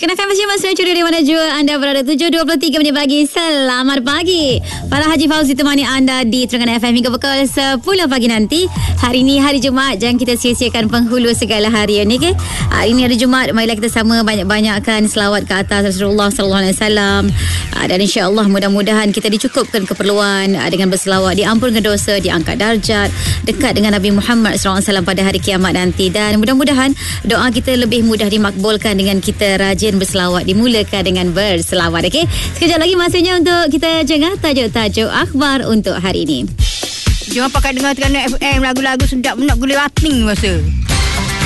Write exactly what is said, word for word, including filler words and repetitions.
Kenakan Masjid Masjid Curi di mana jua anda berada. Tujuh dua puluh tiga minit pagi. Selamat pagi. Para Haji Fauzi temani anda di Terengganu F M hingga pukul sepuluh pagi nanti. Hari ini hari Jumaat. Jangan kita sia-siakan penghulu segala hari ini, okay? Hari ini hari Jumaat. Marilah kita sama banyak-banyakkan selawat ke atas Rasulullah sallallahu alaihi wasallam. Dan insya-Allah mudah-mudahan kita dicukupkan keperluan dengan berselawat, diampunkan dosa, diangkat darjat, dekat dengan Nabi Muhammad sallallahu alaihi wasallam pada hari kiamat nanti. Dan mudah-mudahan doa kita lebih mudah dimakbulkan dengan kita rajin berselawat. Dimulakan dengan berselawat, okey? Sekejap lagi masanya untuk kita dengar tajuk-tajuk akhbar untuk hari ini. Jom pakai dengar Terengganu F M, lagu-lagu sedap nak gula batin masa.